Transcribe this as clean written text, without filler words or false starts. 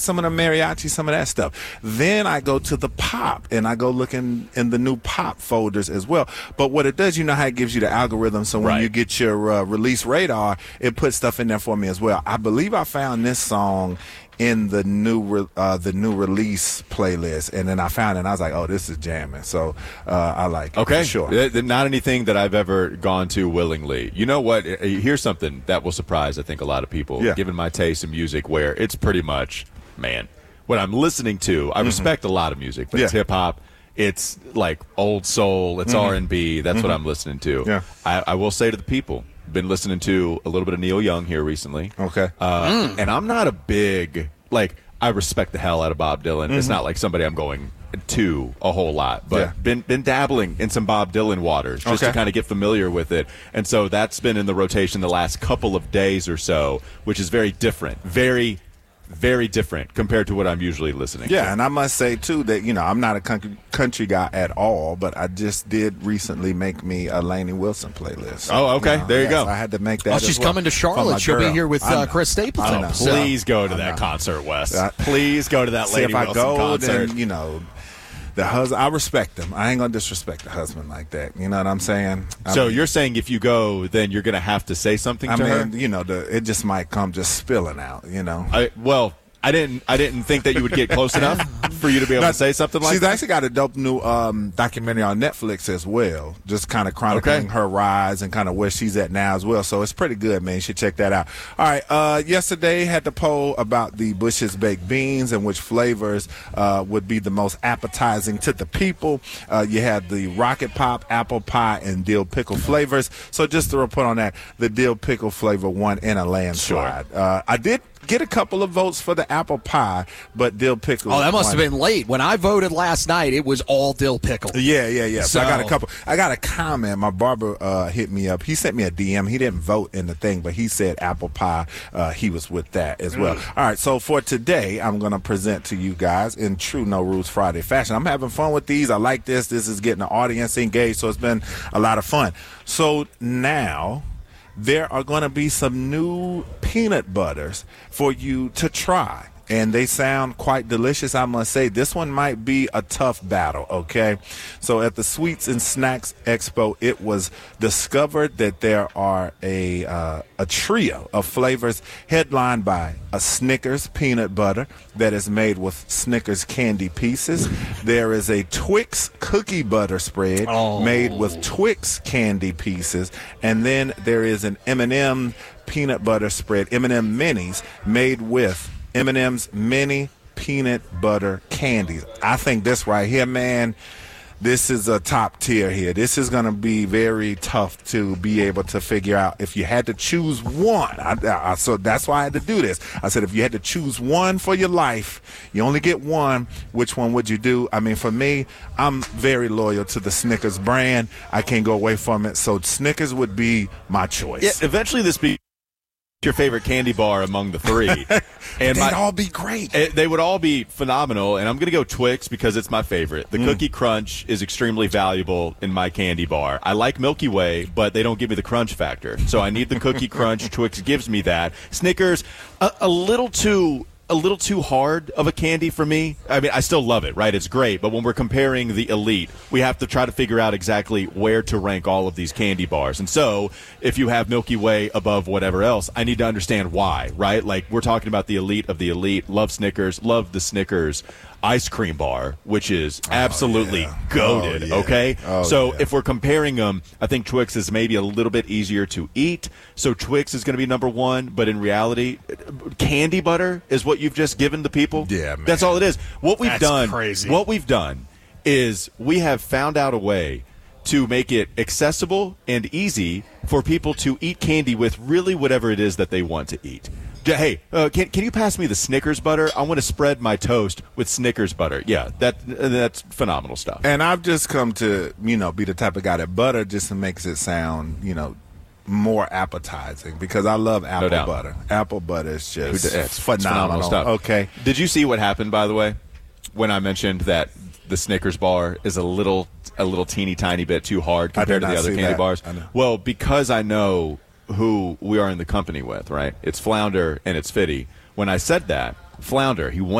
some of the mariachi, some of that stuff. Then I go to the pop, and I go look in the new pop folders as well. But what it does, you know how it gives you the algorithm, so when you get your release radar, it puts stuff in there for me as well. I believe I found this song in the new release playlist, and then I found it, and I was like, oh, this is jamming. So I like it. Okay, for sure. Not anything that I've ever gone to willingly. You know what? Here's something that will surprise, I think, a lot of people, given my taste in music, where it's pretty much, man, what I'm listening to. I respect a lot of music, but it's hip-hop. It's like old soul. It's R&B. That's what I'm listening to. Yeah. I will say to the people, been listening to a little bit of Neil Young here recently. Okay. And I'm not a big, I respect the hell out of Bob Dylan. It's not like somebody I'm going to a whole lot, but been dabbling in some Bob Dylan waters just to kind of get familiar with it. And so that's been in the rotation the last couple of days or so, which is very different. Very, very different compared to what I'm usually listening to. Yeah, and I must say, too, that, I'm not a country guy at all, but I just did recently make me a Lainey Wilson playlist. Oh, okay. There you go. So I had to make that. Well, she's coming to Charlotte. She'll be here with Chris Stapleton. Please go to that concert, Wes. Please go to that Lainey Wilson concert. Then, the husband, I respect him. I ain't going to disrespect the husband like that. You know what I'm saying? So you're saying if you go, then you're going to have to say something to her? It just might come just spilling out, I didn't think that you would get close enough for you to be able to say something like that. She's actually got a dope new documentary on Netflix as well, just kind of chronicling her rise and kind of where she's at now as well. So it's pretty good, man. You should check that out. All right, yesterday had the poll about the Bush's baked beans and which flavors would be the most appetizing to the people. You had the rocket pop, apple pie, and dill pickle flavors. So just to report on that, the dill pickle flavor won in a landslide. I did get a couple of votes for the apple pie, but dill pickle. Oh, that must have been late. When I voted last night, it was all dill pickle. Yeah. So I got a couple. I got a comment. My barber hit me up. He sent me a DM. He didn't vote in the thing, but he said apple pie. He was with that as well. All right. So for today, I'm going to present to you guys in true No Rules Friday fashion. I'm having fun with these. I like this. This is getting the audience engaged, so it's been a lot of fun. So now there are going to be some new peanut butters for you to try. And they sound quite delicious, I must say. This one might be a tough battle, okay? So at the Sweets and Snacks Expo, it was discovered that there are a trio of flavors headlined by a Snickers peanut butter that is made with Snickers candy pieces. There is a Twix cookie butter spread made with Twix candy pieces. And then there is an M&M peanut butter spread, M&M minis, made with M&M's mini peanut butter candies. I think this right here, man, this is a top tier here. This is going to be very tough to be able to figure out. If you had to choose one, so that's why I had to do this. I said, if you had to choose one for your life, you only get one, which one would you do? I mean, for me, I'm very loyal to the Snickers brand. I can't go away from it. So Snickers would be my choice. Yeah, eventually this be your favorite candy bar among the three. And they'd all be great. They would all be phenomenal, and I'm going to go Twix because it's my favorite. The Cookie Crunch is extremely valuable in my candy bar. I like Milky Way, but they don't give me the crunch factor. So I need the Cookie Crunch. Twix gives me that. Snickers, a little too hard of a candy for me. I mean, I still love it, right? It's great. But when we're comparing the elite, we have to try to figure out exactly where to rank all of these candy bars. And so if you have Milky Way above whatever else, I need to understand why, right? Like, we're talking about the elite of the elite. Love Snickers. Love the Snickers ice cream bar, which is absolutely goated, okay? If we're comparing them, I think Twix is maybe a little bit easier to eat. So Twix is going to be number one, but in reality, candy butter is what you've just given the people. Yeah, man. That's all it is. What we've crazy. What we've done is we have found out a way to make it accessible and easy for people to eat candy with really whatever it is that they want to eat. Hey, can you pass me the Snickers butter? I want to spread my toast with Snickers butter. Yeah, that's phenomenal stuff. And I've just come to, be the type of guy that butter just makes it sound, more appetizing, because I love apple butter. Apple butter is just it's phenomenal stuff. Okay. Did you see what happened, by the way, when I mentioned that the Snickers bar is a little teeny tiny bit too hard compared to the other candy bars? Well, because I know who we are in the company with, right? It's Flounder and it's Fitty. When I said that, Flounder, he